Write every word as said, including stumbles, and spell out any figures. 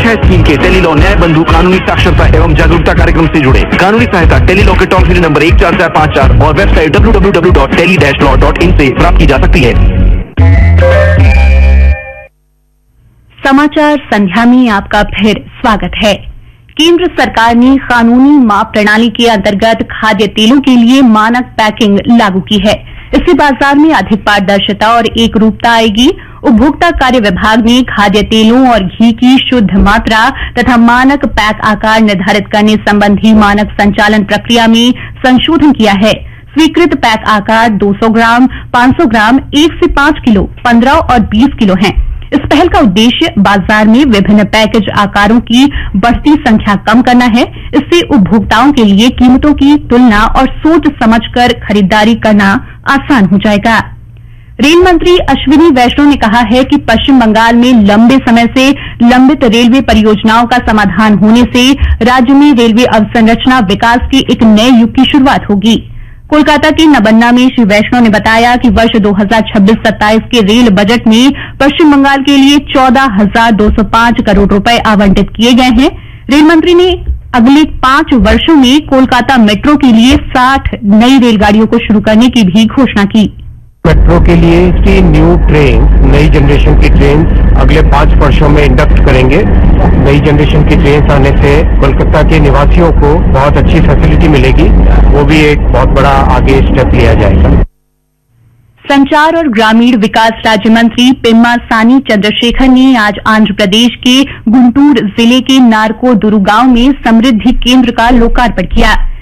छह स्कीम के टेलीलॉ न्याय बंधु कानूनी साक्षरता एवं जागरूकता कार्यक्रम से जुड़े। कानूनी सहायता टेलीलॉ के टोल फ्री नंबर एक चार चार पाँच चार और website W W W dot tele dash law dot in से प्राप्त की जा सकती है। समाचार संध्या में आपका फिर स्वागत है। केंद्र सरकार ने कानूनी माप प्रणाली के अंतर्गत खाद्य तेलों के लिए मानक पैकिंग लागू की है। इससे बाजार में अधिक पारदर्शिता और एक रूपता आएगी। उपभोक्ता कार्य विभाग ने खाद्य तेलों और घी की शुद्ध मात्रा तथा मानक पैक आकार निर्धारित करने संबंधी मानक संचालन प्रक्रिया में संशोधन किया है। स्वीकृत पैक आकार दो सौ ग्राम, पाँच सौ ग्राम, एक से पाँच किलो, पंद्रह और बीस किलो हैं। इस पहल का उद्देश्य बाजार में विभिन्न पैकेज आकारों की बढ़ती संख्या कम करना है। इससे उपभोक्ताओं के लिए कीमतों की तुलना और सोच समझकर खरीदारी करना आसान हो जाएगा। रेल मंत्री अश्विनी वैष्णव ने कहा है कि पश्चिम बंगाल में लंबे समय से लंबित रेलवे परियोजनाओं का समाधान होने से राज्य में रेलवे अवसंरचना विकास के एक नए युग की शुरुआत होगी। कोलकाता के नबन्ना में श्री वैष्णव ने बताया कि वर्ष दो हज़ार छब्बीस सत्ताईस के रेल बजट में पश्चिम बंगाल के लिए चौदह हजार दो सौ पांच करोड़ रुपए आवंटित किए गए हैं। रेल मंत्री ने अगले पांच वर्षों में कोलकाता मेट्रो के लिए साठ नई रेलगाड़ियों को शुरू करने की भी घोषणा की। मेट्रो के लिए की न्यू ट्रेन, नई जनरेशन की ट्रेन अगले पांच वर्षों में इंडक्ट करेंगे। नई जनरेशन की ट्रेन आने से कोलकाता के निवासियों को बहुत अच्छी फैसिलिटी मिलेगी। वो भी एक बहुत बड़ा आगे स्टेप लिया जाएगा। संचार और ग्रामीण विकास राज्य मंत्री पेम्मा सानी चंद्रशेखर ने आज आंध्र प्रदेश के गुंटूर जिले के नारकोदुरु गांव में समृद्धि केंद्र का लोकार्पण किया।